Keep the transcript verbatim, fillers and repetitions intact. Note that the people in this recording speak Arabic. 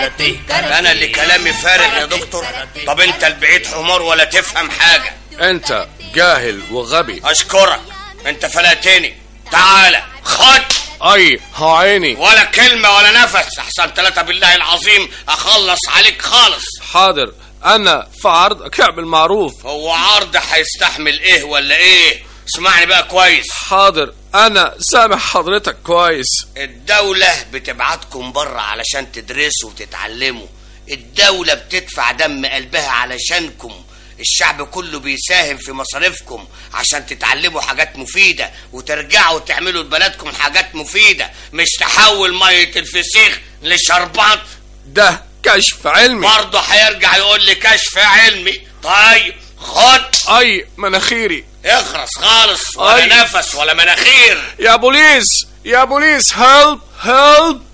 انا اللي كلامي فارغ يا دكتور. طب انت البعيد حمار ولا تفهم حاجة. انت جاهل وغبي. اشكرك انت فلقتني. تعالى خد. اي عيني. ولا كلمة ولا نفس احسن ثلاثة بالله العظيم اخلص عليك خالص. حاضر انا في عرضك اعمل معروف. هو عرض هيستحمل ايه ولا ايه؟ اسمعني بقى كويس. حاضر انا سامع حضرتك كويس. الدولة بتبعتكم بره علشان تدرسوا وتتعلموا. الدولة بتدفع دم قلبها علشانكم. الشعب كله بيساهم في مصاريفكم عشان تتعلموا حاجات مفيدة وترجعوا تعملوا لبلدكم حاجات مفيدة، مش تحول مية الفسيخ لشربات. ده كشف علمي. برضه هيرجع يقول لي كشف علمي. طيب خد. اي مناخيري. اخرس خالص. ولا أي. نفس ولا مناخير. يا بوليس يا بوليس هيلب هيلب.